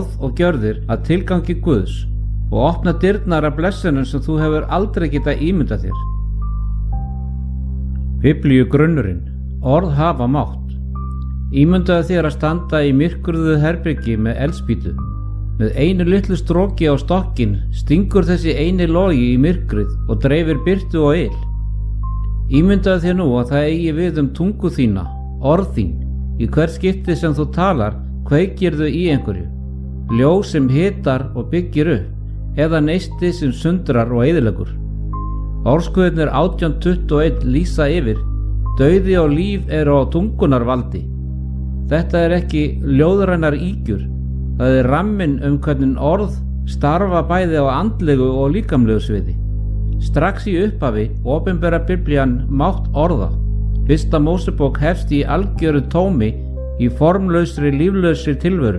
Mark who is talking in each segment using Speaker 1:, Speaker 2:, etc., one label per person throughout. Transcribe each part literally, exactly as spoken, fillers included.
Speaker 1: orð og gjörðir að tilgangi Guðs og opna dyrnar af blessunum sem þú hefur aldrei getað ímyndað þér. Biblíu grunnurinn. Orð hafa mátt. Ímyndaðu þér að standa í myrkruðu herbyggi með eldspýtu. Með einu litlu stróki á stokkinn stingur þessi eini logi í myrkrið og dreifir birtu og yl. Ímyndaðu þér nú að það eigi við um tungu þína, orð þín. Í hvert skipti sem þú talar kveikir þau í einhverju. Ljós sem hitar og byggir upp, eða neisti sem sundrar og eyðileggur. Orðskuðirnir átján tuttugu og eitt lýsa yfir: dauði og líf eru á tungunar valdi. Þetta er ekki ljóðrænar ýkjur, það er ramminn um hvernig orð starfa bæði á andlegu og líkamlegu sviði. Strax í upphafi opinbera Biblían mátt orða. Fyrsta Mósebók hefst í algjöru tómi í formlausri líflausri tilveru.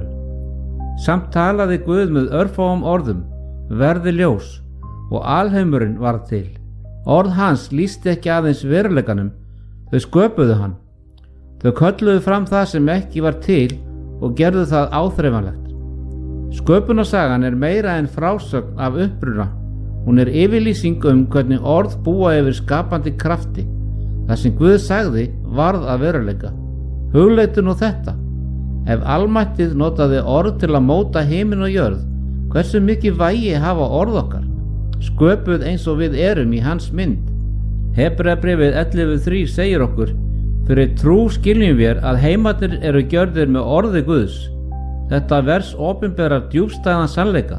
Speaker 1: Samt talaði Guð með örfáum orðum: verði ljós, og alheimurinn varð til. Orð hans lýsti ekki aðeins veruleikanum, þau sköpuðu hann. Þau kölluðu fram það sem ekki var til og gerðu það áþreifanlegt. Sköpunarsagan er meira en frásögn af uppruna. Hún er yfirlýsing um hvernig orð búa yfir skapandi krafti. Það sem Guð sagði varð að veruleika. Hugleitu nú þetta. Ef almættið notaði orð til að móta himinn og jörð, hversu mikið vægi hafa orð okkar, sköpuð eins og við erum í hans mynd. Hebreabréfið ellefu þrjú segir okkur: fyrir trú skiljum við að heimarnir eru gjörðir með orði Guðs. Þetta vers opinberar djúpstæðan sannleika.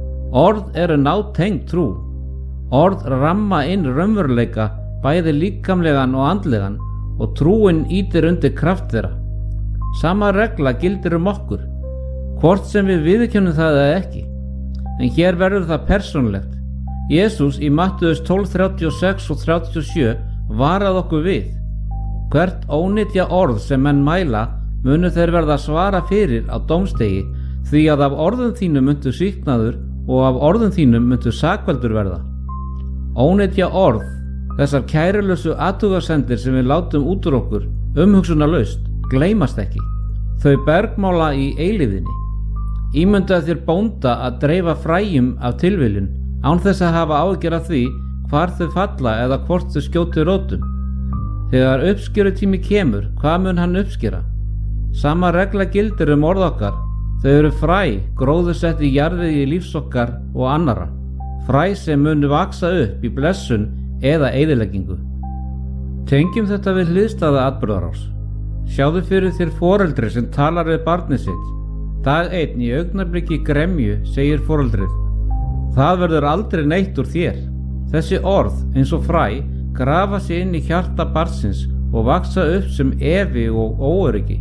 Speaker 1: Orð eru nátengd trú. Orð ramma inn raunveruleika, bæði líkamlegan og andlegan, og trúin ýtir undir kraft þeirra. Sama regla gildir um okkur, hvort sem við viðurkennum það eða ekki. En hér verður það persónulegt. Jesús í Mattheus tólf þrjátíu og sex og þrjátíu og sjö varað okkur við: hvert ónytja orð sem menn mæla munu þeir verða að svara fyrir á dómstegi, því að af orðum þínum muntu sýknaður og af orðum þínum muntu sakveldur verða. Ónytja orð, þessar kærulausu athugasemdir sem við látum út úr okkur, umhugsunarlaust, gleymast ekki. Þau bergmála í eilífðinni. Ímyndaðu þér bónda að dreifa fræjum af tilviljun, án þess að hafa áhyggjur af því hvar þau falla eða hvort þau skjóti rótum. Þegar uppskerutími kemur, hvað mun hann uppskera? Sama regla gildir um orð okkar. Þau eru fræ, gróðursett í jarðvegi lífs okkar og annarra. Fræ sem munu vaksa upp í blessun eða eyðileggingu. Tengjum þetta við hliðstæða atburðarás. Sjáðu fyrir þér foreldri sem talar við barnið sitt. Dag einn í augnabliki gremju segir foreldrið: það verður aldrei neitt úr þér. Þessi orð, eins og fræ, grafa sig inn í hjarta barnsins og vaksa upp sem efi og óöryggi.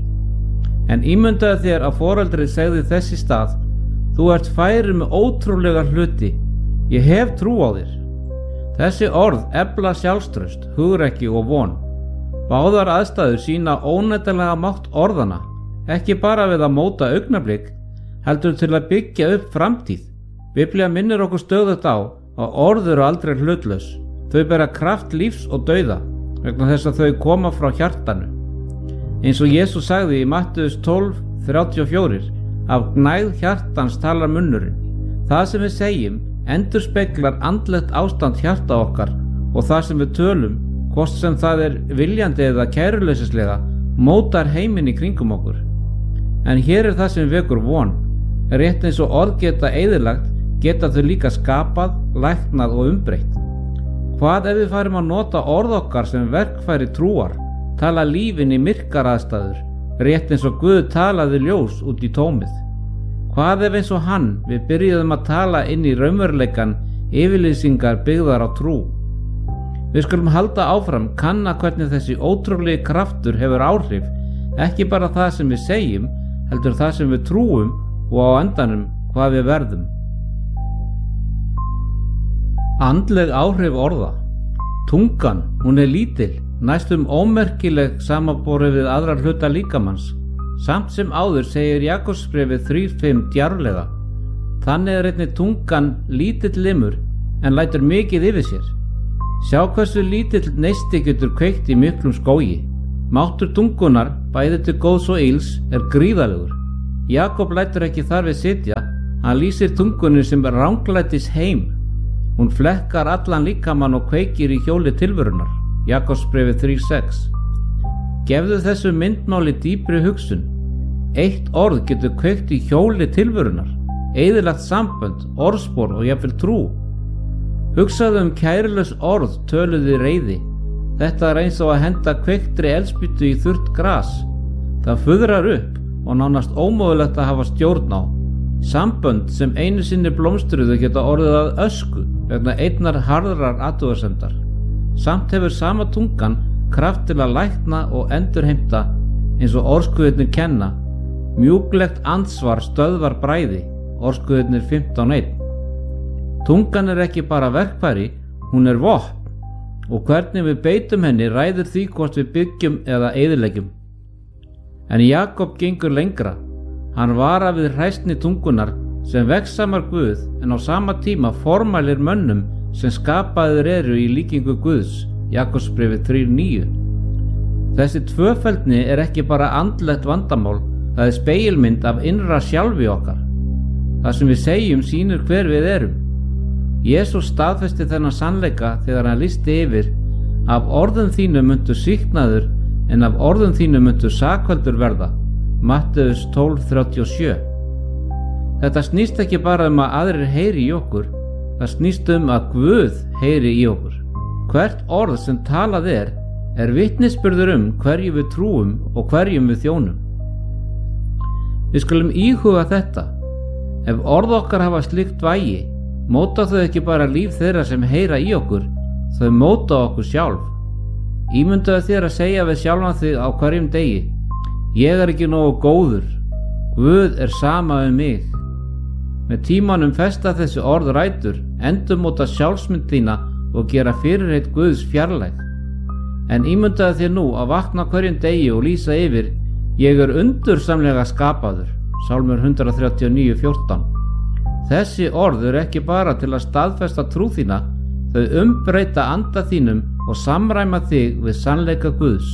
Speaker 1: En ímyndaðu þér að foreldrið segði þess í stað: þú ert færir með ótrúlega hluti, ég hef trú á þér. Þessi orð efla sjálfstraust, hugrekki og von. Báðar aðstæður sína óneitanlega mátt orðana, ekki bara við að móta augnablik, heldur til að byggja upp framtíð. Biblía minnir okkur stöðugt á að orð eru aldrei hlutlaus. Þau bera kraft lífs og dauða, vegna þess að þau koma frá hjartanu. Eins og Jesús sagði í Mattheus tólf þrjátíu og fjögur: af gnægð hjartans talar munnurinn. Það sem við segjum endurspeglar andlegt ástand hjarta okkar, og það sem við tölum, hvort sem það er viljandi eða kæruleysislega, mótar heiminn í kringum okkur. En hér er það sem vekur von. Rétt eins og orð geta eyðilagt, geta þau líka skapað, læknað og umbreytt. Hvað ef við færum að nota orð okkar sem verkfæri trúar, tala lífin í myrkar aðstæður, rétt eins og Guð talaði ljós út í tómið? Hvað ef eins og hann við byrjuðum að tala inn í raunveruleikan, yfirlýsingar byggðar á trú? Við skulum halda áfram, kanna hvernig þessi ótrúlegi kraftur hefur áhrif, ekki bara það sem við segjum, heldur það sem við trúum og á endanum hvað við verðum. Andleg áhrif orða. Tungan, hún er lítil, næstum ómerkileg samanborið við aðrar hluta líkamanns. Samt sem áður segir Jakobsbréfið þrjú fimm djarflega: þannig er einnig tungan lítill limur en lætur mikið yfir sér. Sjá hversu lítill neisti getur kveikt í miklum skógi. Máttur tungunar, bæði til góðs og ills, er gríðarlegur. Jakob lætur ekki þar við sitja, hann lýsir tungunni sem ranglætis heim. Hún flekkar allan líkamann og kveikir í hjóli tilverunar. Jakobsbréfið þrjú sex. Gefðu þessu myndmáli dýpri hugsun. Eitt orð getur kveikt í hjóli tilverunar, eyðilagt sambönd, orðspor og jafnvel trú. Hugsaðu um kærulaus orð töluði reiði. Þetta er eins og að henda kveiktri eldspýtu í þurrt gras. Það fuðrar upp og nánast ómögulegt að hafa stjórn á. Sambönd sem einu sinni blómstruðu geta orðið að ösku vegna einnar harðrar athugasemdar. Samt hefur sama tungan kraft til að lækna og endurheimta eins og orðskuðirnir kenna. Mjúklegt ansvar stöðvar bræði. Orðskuðirnir fimmtán eitt. Tungan er ekki bara verkfæri, hún er vopn, og hvernig við beitum henni ræður því hvort við byggjum eða eyðileggjum. En Jakob gengur lengra. Hann varar við hræsni tungunar sem veggsamar Guð en á sama tíma formælir mönnum sem skapaðir eru í líkingu Guðs. Jakobsbréfið þrjú níu. Þessi tvöfeldni er ekki bara andlegt vandamál, það er spegilmynd af innra sjálfi okkar. Það sem við segjum sýnir hver við erum. Jesús staðfesti þennan sannleika þegar hann lýsti yfir: af orðum þínum muntu sýknaður, en af orðum þínum muntu sakfelldur verða. Matteus tólf þrjátíu og sjö. Þetta snýst ekki bara um að aðrir heyri í okkur, það snýst um að Guð heyri í okkur. Hvert orð sem talað er, er vitnisburður um hverju við trúum og hverjum við þjónum. Við skulum íhuga þetta. Ef orð okkar hafa slíkt vægi, móta þau ekki bara líf þeirra sem heyra í okkur, þau móta okkur sjálf. Ímyndaðu þér að segja við sjálfan þig á hverjum degi: ég er ekki nógu góður, Guð er sama um mig. Með tímanum festa þessi orð rætur, endurmóta sjálfsmynd þína og gera fyrirheit Guðs fjarlæg. En ímyndaðu þér nú að vakna hverjum degi og lýsa yfir: ég er undursamlega skapaður. Sálmur hundrað þrjátíu og níu fjórtán. Þessi orð eru ekki bara til að staðfesta trú þína, þau umbreyta anda þínum og samræma þig við sannleika Guðs.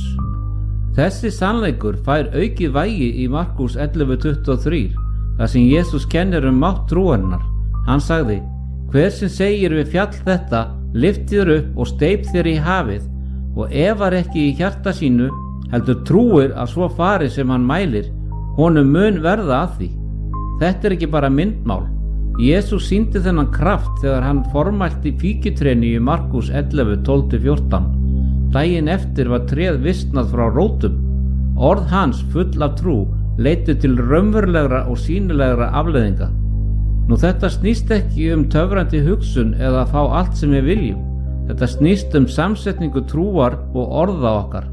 Speaker 1: Þessi sannleikur fær aukið vægi í Markús ellefu tuttugu og þrjú, þar sem Jesús kennir um mátt trúarinnar. Hann sagði: hver sem segir við fjall þetta, lyft þér upp og steyp þér í hafið, og efar ekki í hjarta sínu, heldur trúir að svo fari sem hann mælir, honum mun verða að því. Þetta er ekki bara myndmál. Jesús sýndi þennan kraft þegar hann formælti fíkjutrénu í Markús ellefu tólf til fjórtán. Daginn eftir var tréð visnað frá rótum. Orð hans full af trú leiddu til raunverulegra og sýnilegra afleiðinga. Nú þetta snýst ekki um töfrandi hugsun eða að fá allt sem við viljum. Þetta snýst um samsetningu trúar og orða okkar.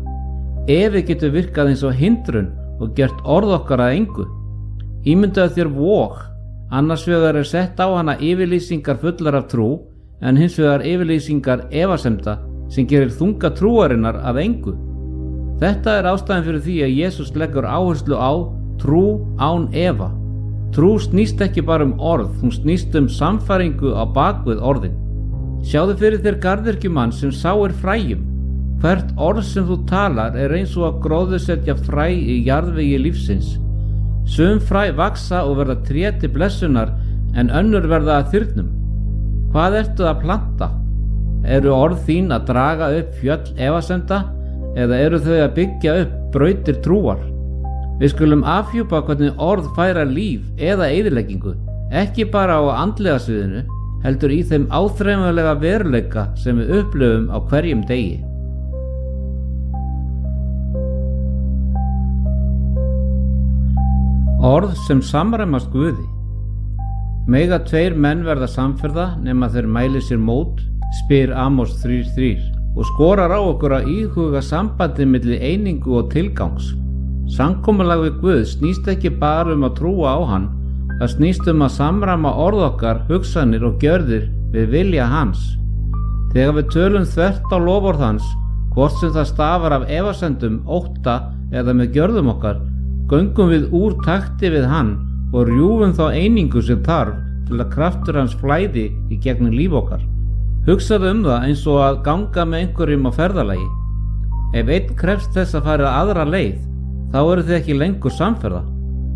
Speaker 1: Efi getur virkað eins og hindrun og gert orð okkar að engu. Ímyndaðu þér vog, annars vegar er sett á hana yfirlýsingar fullar af trú, en hins vegar yfirlýsingar efasemda sem gerir þunga trúarinnar að engu. Þetta er ástæðan fyrir því að Jesús leggur áherslu á trú án efa. Trú snýst ekki bara um orð, hún snýst um samfæringu á bakvið orðin. Sjáðu fyrir þér garðyrkjumann sem sáir fræjum. Hvert orð sem þú talar er eins og að gróðursetja fræ í jarðvegi lífsins. Sum fræ vaksa og verða tré til blessunar, en önnur verða að þyrnum. Hvað ertu að planta? Eru orð þín að draga upp fjöll efasemda, eða eru þau að byggja upp brautir trúar? Við skulum afhjúpa hvernig orð færa líf eða eyðileggingu, ekki bara á andlega sviðinu, heldur í þeim áþreifanlega veruleika sem við upplifum á hverjum degi. Orð sem samræmast Guði. Mega tveir menn verða samferða nema þeir mæli sér mót, spyr Amos þrjú þrjú, og skorar á okkur að íhuga sambandi milli einingu og tilgangs. Samkomulag við Guð snýst ekki bara um að trúa á hann, það snýst um að samræma orð okkar, hugsanir og gjörðir við vilja hans. Þegar við tölum þvert á loforð hans, hvort sem það stafar af efasendum, ótta eða með gjörðum okkar, göngum við úr takti við hann og rjúfum þá einingu sem þarf til að kraftur hans flæði í gegnum líf okkar. Hugsaðu um það eins og að ganga með einhverjum á ferðalagi. Ef einn krefst þess að fara aðra leið, þá eru þið ekki lengur samferða.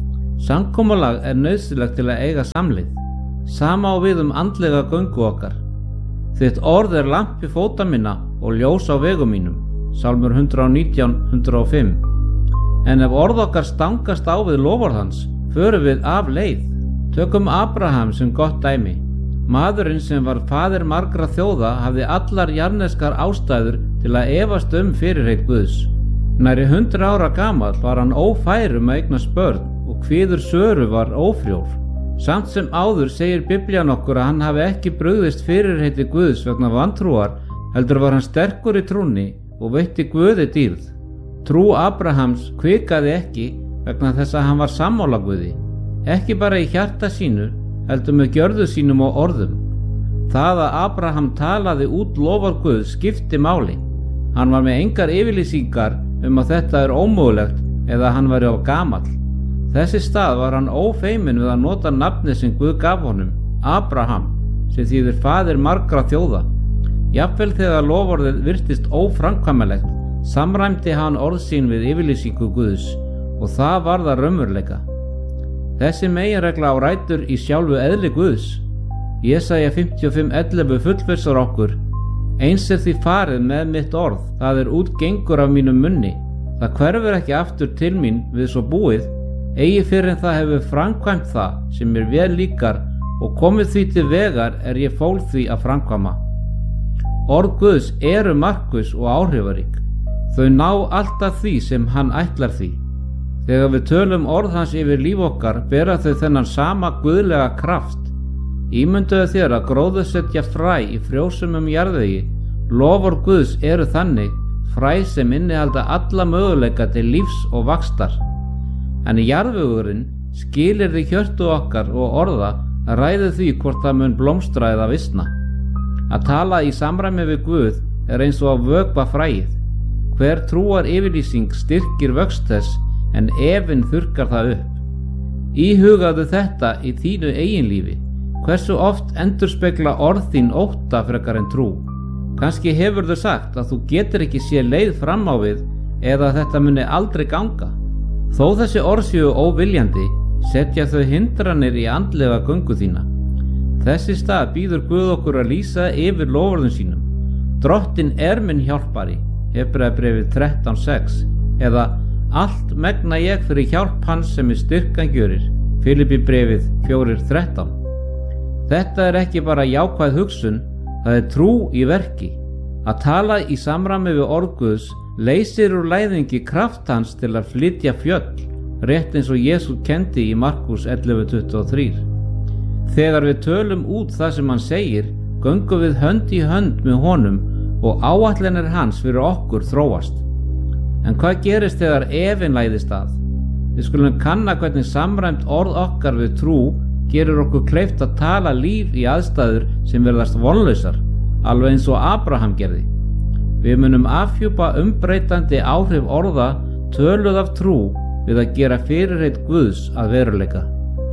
Speaker 1: Samkomulag er nauðsynlegt til að eiga samleið. Sama á við um andlega göngu okkar. Þitt orð er lampi fóta minna og ljós á vegum mínum. Sálmur hundrað og nítján, hundrað og fimm. En ef orð okkar stangast á við loforð hans, förum við af leið. Tökum Abraham sem gott dæmi. Maðurinn sem var faðir margra þjóða hafði allar jarðneskar ástæður til að efast um fyrirheit Guðs. Nærri hundrað ára gamall var hann ófær um að eignast börn og kviður Söru var ófrjór. Samt sem áður segir Biblían okkur að hann hafi ekki brugðist fyrirheiti Guðs vegna vantrúar, heldur var hann sterkur í trúnni og veitti Guði dýrð. Trú Abrahams hvikaði ekki vegna þess að hann var sammála Guði, ekki bara í hjarta sínu, heldur með gjörðu sínum og orðum. Það að Abraham talaði út lofar Guð skipti máli. Hann var með engar yfirlýsingar um að þetta er ómögulegt eða hann væri of gamall. Þessi stað var hann ófeimin við að nota nafnið sem Guð gaf honum, Abraham, sem þýðir faðir margra þjóða. Jafnvel þegar loforðið virtist óframkvæmanlegt, samræmdi hann orð sín við yfirlýsingu Guðs og það var það raunveruleika. Þessi meginregla á rætur í sjálfu eðli Guðs. Jesaja fimmtíu og fimm, ellefu fullvissar okkur: Eins er því farið með mitt orð, það er útgengur af mínum munni. Það hverfur ekki aftur til mín við svo búið, eigi fyrr en það hefur framkvæmt það sem mér vel líkar og komið því til vegar er ég fól því að framkvæma. Orð Guðs eru markviss og áhrifarík. Þau ná alltaf því sem hann ætlar því. Þegar við tölum orð hans yfir líf okkar bera þau þennan sama guðlega kraft. Ímynduðu þér að gróðursetja fræ í frjósumum jarðvegi. Loforð Guðs eru þannig fræ sem innihalda alla möguleika til lífs og vaxtar. En jarðvegurinn skilyrði hjörtu okkar og orða að ræði því hvort það mun blómstra eða visna. Að tala í samræmi við Guð er eins og að vökva fræið. Hver trúar yfirlýsing styrkir vöxt þess, en efinn þurrkar það upp. Íhugaðu þetta í þínu eigin lífi. Hversu oft endurspegla orð þín ótta frekar en trú? Kannski hefurðu sagt að þú getur ekki séð leið fram á við eða að þetta muni aldrei ganga. Þó þessi orð séu óviljandi, setja þau hindranir í andlega göngu þína. Þessi stað býður Guð okkur að lýsa yfir loforðum sínum. Drottinn er minn hjálpari, Hebreabréfið þrettán sex, eða allt megna ég fyrir hjálp hans sem er styrkan gjörir, Filippíbréfið fjögur þrettán. Þetta er ekki bara jákvæð hugsun, það er trú í verki. Að tala í samræmi við orð Guðs leysir úr læðingi kraft hans til að flytja fjöll, rétt eins og Jesús kendi í Markús ellefu tuttugu og þrjú. Þegar við tölum út það sem hann segir, göngum við hönd í hönd með honum og áætlanir hans fyrir okkur þróast. En hvað gerist þegar efinn læðist að? Við skulum kanna hvernig samræmt orð okkar við trú gerir okkur kleift að tala líf í aðstæður sem virðast vonlausar, alveg eins og Abraham gerði. Við munum afhjúpa umbreytandi áhrif orða töluð af trú við að gera fyrirheit Guðs að veruleika.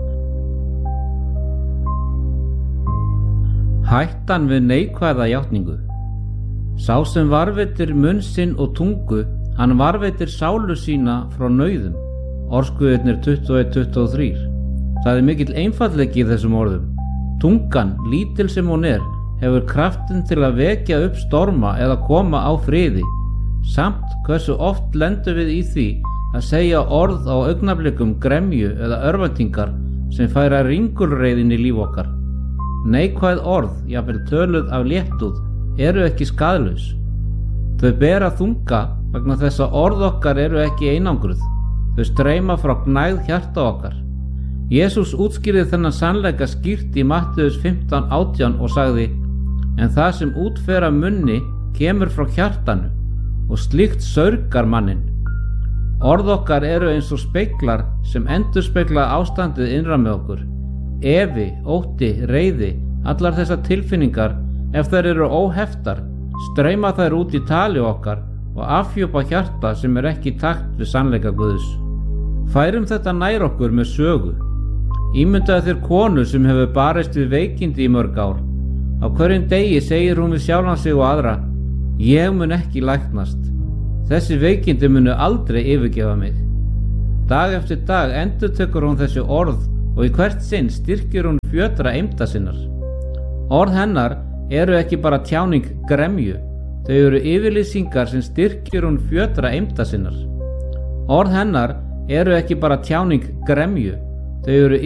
Speaker 1: Hættan við neikvæða játningu. Sá sem varveitir munn sinn og tungu, hann varveitir sálu sína frá nauðum. Orðskuðirnir tuttugu og eitt tuttugu og þrjú. Það er mikill einfallleiki í þessum orðum. Tungan, lítil sem hún er, hefur kraftin til að vekja upp storma eða koma á friði. Samt hversu oft lendum við í því að segja orð á augnablikum gremju eða örvæntingar sem færa ringulreiðin í líf okkar. Neikvæð orð, jafnvel töluð af léttúð, eru ekki skaðlaus. Þau bera þunga vegna þess að orð okkar eru ekki einangruð. Þau streyma frá gnægð hjarta okkar. Jesús útskýrði þennan sannleika skýrt í Mattheus fimmtán átján og sagði: En það sem útfer af munni kemur frá hjartanu og slíkt saurgar manninn. Orð okkar eru eins og speglar sem endurspegla ástandið innra með okkur. Efi, ótti, reiði, allar þessar tilfinningar, ef þær eru óheftar, streyma þær út í tali okkar og afhjúpa hjarta sem er ekki í takt við sannleika Guðs. Færum þetta nær okkur með sögu. Ímyndaðu þér konu sem hefur barist við veikindi í mörg ár. Á hverjum degi segir hún við sjálfan sig og aðra: Ég mun ekki læknast. Þessi veikindi munu aldrei yfirgefa mig. Dag eftir dag endurtekur hún þessi orð og í hvert sinn styrkir hún fjötra eymda sinnar. Orð hennar eru ekki bara tjáning gremju, þau eru yfirlýsingar sem styrkir hún fjötra eymda sinnar. Orð hennar eru ekki bara tjáning gremju, þau eru